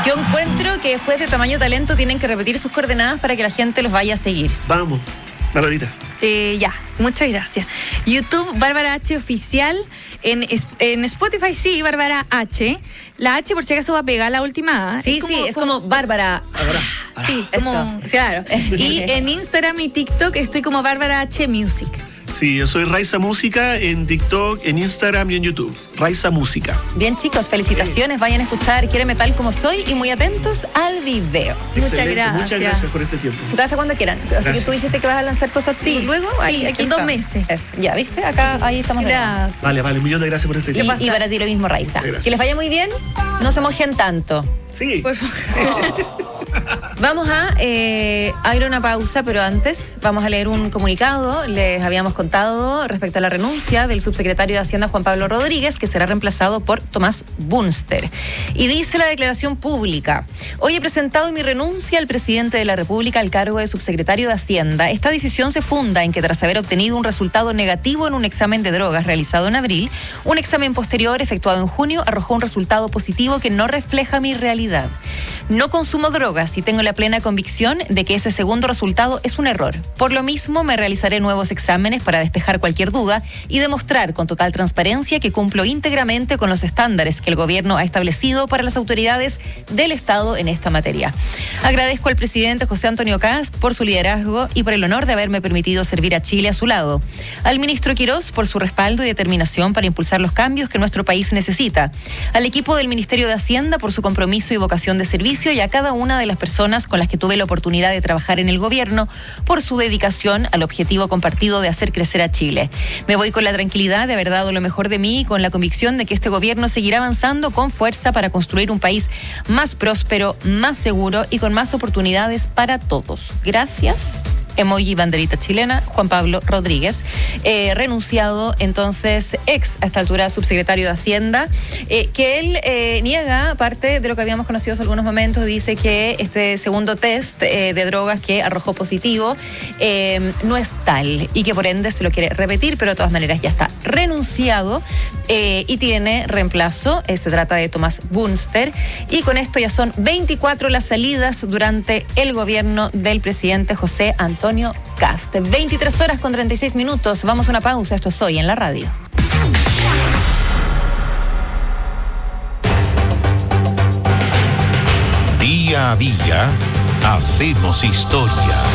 Yo encuentro que después de Tamaño Talento tienen que repetir sus coordenadas para que la gente los vaya a seguir. Vamos, Barbarita. Ya, muchas gracias. YouTube, Bárbara H. Oficial. En Spotify, sí, Bárbara H. La H, por si acaso, va a pegar la última. Sí, es como Bárbara. Sí, como, claro. Y en Instagram y TikTok estoy como Bárbara H. Music. Sí, yo soy Raiza Música en TikTok, en Instagram y en YouTube. Raiza Música. Bien, chicos, felicitaciones. Vayan a escuchar Quiéreme Tal Como Soy y muy atentos al video. Muchas gracias por este tiempo. Su casa cuando quieran. Así que tú dijiste que vas a lanzar cosas luego. Sí, aquí en 2 meses. Eso, ya, ¿viste? Acá, ahí estamos. Gracias. Vale, un millón de gracias por este tiempo. Y para ti lo mismo, Raiza. Que les vaya muy bien. No se mojen tanto. Sí. Por favor. Vamos a ir a una pausa, pero antes vamos a leer un comunicado. Les habíamos contado respecto a la renuncia del subsecretario de Hacienda Juan Pablo Rodríguez, que será reemplazado por Tomás Bunster. Y dice la declaración pública: hoy he presentado mi renuncia al presidente de la República al cargo de subsecretario de Hacienda. Esta decisión se funda en que tras haber obtenido un resultado negativo en un examen de drogas realizado en abril, un examen posterior efectuado en junio arrojó un resultado positivo que no refleja mi realidad. No consumo drogas y tengo la plena convicción de que ese segundo resultado es un error. Por lo mismo, me realizaré nuevos exámenes para despejar cualquier duda y demostrar con total transparencia que cumplo íntegramente con los estándares que el gobierno ha establecido para las autoridades del Estado en esta materia. Agradezco al presidente José Antonio Kast por su liderazgo y por el honor de haberme permitido servir a Chile a su lado. Al ministro Quirós por su respaldo y determinación para impulsar los cambios que nuestro país necesita. Al equipo del Ministerio de Hacienda por su compromiso y vocación de servicio, y a cada una de las personas con las que tuve la oportunidad de trabajar en el gobierno por su dedicación al objetivo compartido de hacer crecer a Chile. Me voy con la tranquilidad de haber dado lo mejor de mí y con la convicción de que este gobierno seguirá avanzando con fuerza para construir un país más próspero, más seguro y con más oportunidades para todos. Gracias. Emoji banderita chilena, Juan Pablo Rodríguez, renunciado entonces, a esta altura subsecretario de Hacienda, que él niega parte de lo que habíamos conocido hace algunos momentos. Dice que este segundo test de drogas que arrojó positivo no es tal y que por ende se lo quiere repetir, pero de todas maneras ya está renunciado y tiene reemplazo. Se trata de Tomás Bunster, y con esto ya son 24 las salidas durante el gobierno del presidente José Antonio Kast. 23:36. Vamos a una pausa. Esto es Hoy en la Radio. Día a día hacemos historia.